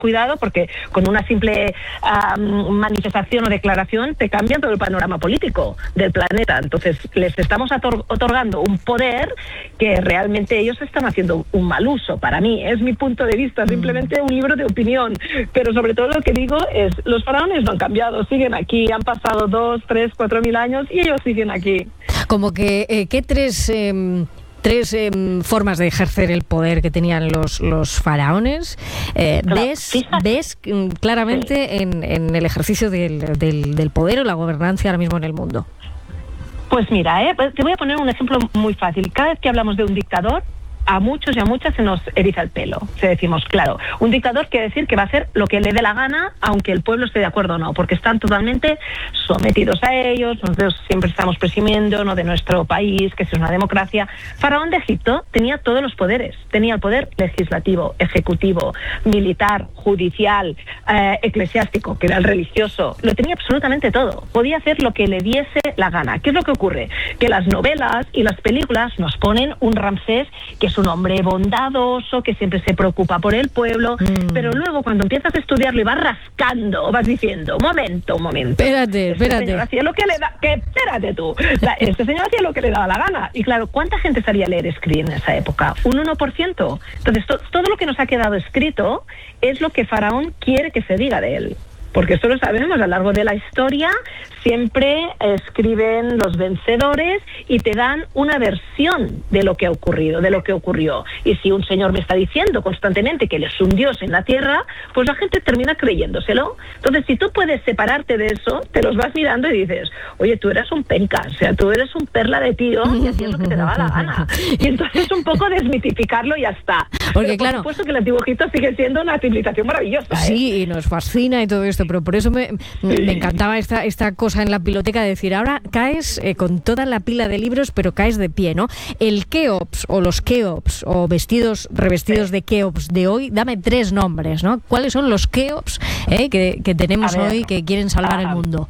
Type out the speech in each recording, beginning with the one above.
cuidado porque con una simple manifestación o declaración te cambian todo el panorama político del planeta. Entonces les estamos otorgando un poder que realmente ellos están haciendo un mal uso. Para mí, es mi punto de vista, simplemente un libro de opinión, pero sobre todo lo que digo es, los faraones no han cambiado, siguen aquí, han pasado 2, 3, 4.000 años y ellos siguen aquí. Como que, ¿qué tres formas de ejercer el poder que tenían los faraones ves claramente en el ejercicio del poder o la gobernanza ahora mismo en el mundo? Pues mira, te voy a poner un ejemplo muy fácil. Cada vez que hablamos de un dictador, a muchos y a muchas se nos eriza el pelo. Se decimos, claro, un dictador quiere decir que va a hacer lo que le dé la gana, aunque el pueblo esté de acuerdo o no, porque están totalmente sometidos a ellos. Nosotros siempre estamos presumiendo, ¿no?, de nuestro país, que es una democracia. Faraón de Egipto tenía todos los poderes. Tenía el poder legislativo, ejecutivo, militar, judicial, eclesiástico, que era el religioso. Lo tenía absolutamente todo. Podía hacer lo que le diese la gana. ¿Qué es lo que ocurre? Que las novelas y las películas nos ponen un Ramsés que es un hombre bondadoso, que siempre se preocupa por el pueblo, pero luego cuando empiezas a estudiarlo y vas rascando, vas diciendo, momento. Espérate. Este señor hacía lo que le da, espérate tú. Este señor hacía lo que le daba la gana. Y claro, ¿cuánta gente sabía leer y escribir en esa época? Un 1%. Entonces, todo lo que nos ha quedado escrito es lo que Faraón quiere que se diga de él. Porque esto lo sabemos, a lo largo de la historia siempre escriben los vencedores y te dan una versión de lo que ha ocurrido, de lo que ocurrió. Y si un señor me está diciendo constantemente que él es un dios en la tierra, pues la gente termina creyéndoselo. Entonces, si tú puedes separarte de eso, te los vas mirando y dices, oye, tú eres un penca, o sea, tú eres un perla de tío y hacías lo que te daba la gana. Y entonces un poco desmitificarlo y ya está. Porque pero, claro, por supuesto que el Antiguo Egipto sigue siendo una civilización maravillosa. Sí, y nos fascina y todo esto, pero por eso me encantaba esta cosa en la biblioteca de decir, ahora caes con toda la pila de libros, pero caes de pie, ¿no? El Keops o los Keops o revestidos de Keops de hoy, dame 3 nombres, ¿no? ¿Cuáles son los Keops que tenemos hoy que quieren salvar el mundo?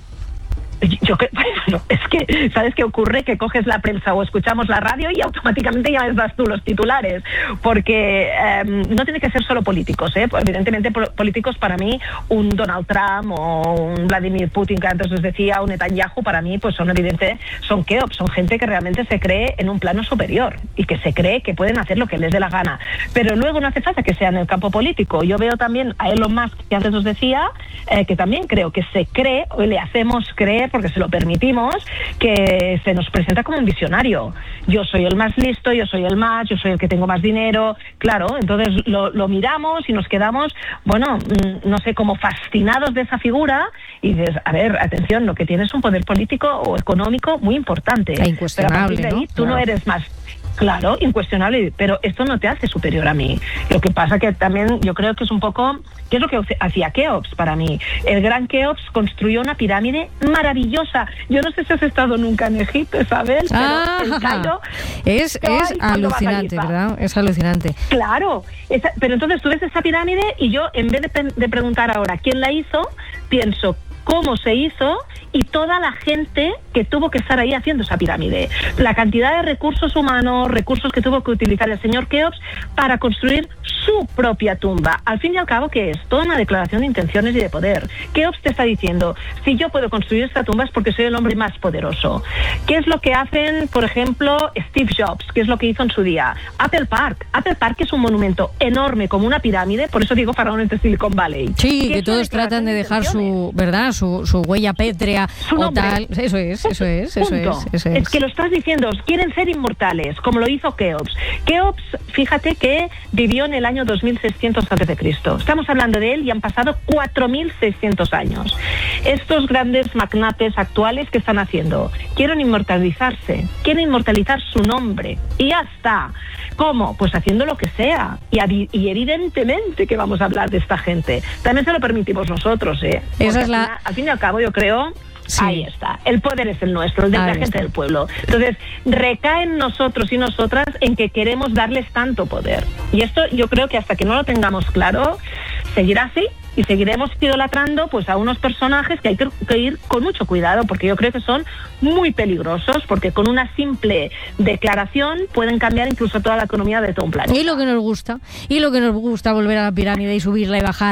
Yo creo, bueno, es que, ¿sabes qué ocurre? Que coges la prensa o escuchamos la radio y automáticamente ya les das tú los titulares, porque no tiene que ser solo políticos, evidentemente políticos para mí, un Donald Trump o un Vladimir Putin, que antes os decía, un Netanyahu, para mí pues son Keops, son gente que realmente se cree en un plano superior y que se cree que pueden hacer lo que les dé la gana, pero luego no hace falta que sea en el campo político. Yo veo también a Elon Musk, que antes os decía, que también creo que se cree, o le hacemos creer, porque se lo permitimos, que se nos presenta como un visionario. Yo soy el más listo, yo soy el más, yo soy el que tengo más dinero. Claro, entonces lo miramos y nos quedamos, bueno, no sé, como fascinados de esa figura y dices, a ver, atención, lo que tienes es un poder político o económico muy importante. E incuestionable, pero a partir de ahí, ¿no? tú no eres más. Claro, incuestionable, pero esto no te hace superior a mí. Lo que pasa que también yo creo que es un poco, ¿qué es lo que hacía Keops para mí? El gran Keops construyó una pirámide maravillosa. Yo no sé si has estado nunca en Egipto, Isabel, pero el Cairo es alucinante, ¿verdad? Es alucinante. Claro, pero entonces tú ves esa pirámide y yo, en vez de preguntar ahora quién la hizo, pienso cómo se hizo y toda la gente que tuvo que estar ahí haciendo esa pirámide. La cantidad de recursos humanos, recursos que tuvo que utilizar el señor Keops para construir su propia tumba. Al fin y al cabo, ¿qué es? Toda una declaración de intenciones y de poder. Keops te está diciendo, si yo puedo construir esta tumba es porque soy el hombre más poderoso. ¿Qué es lo que hacen, por ejemplo, Steve Jobs? ¿Qué es lo que hizo en su día? Apple Park. Apple Park es un monumento enorme como una pirámide, por eso digo faraones de Silicon Valley. Sí, que todos tratan de dejar su huella pétrea o tal. Eso es. Es que lo estás diciendo, quieren ser inmortales, como lo hizo Keops. Keops, fíjate que vivió en el año 2600 a.C. Estamos hablando de él y han pasado 4600 años. Estos grandes magnates actuales, ¿qué están haciendo? Quieren inmortalizarse, quieren inmortalizar su nombre y ya está. ¿Cómo? Pues haciendo lo que sea. Y evidentemente que vamos a hablar de esta gente. También se lo permitimos nosotros, Esa es al fin y al cabo, yo creo. Sí. Ahí está, el poder es el nuestro, el de la gente del pueblo. Entonces, recae en nosotros y nosotras en que queremos darles tanto poder. Y esto yo creo que hasta que no lo tengamos claro, seguirá así y seguiremos idolatrando pues a unos personajes que hay que ir con mucho cuidado, porque yo creo que son muy peligrosos, porque con una simple declaración pueden cambiar incluso toda la economía de todo un planeta. Y lo que nos gusta volver a la pirámide y subirla y bajar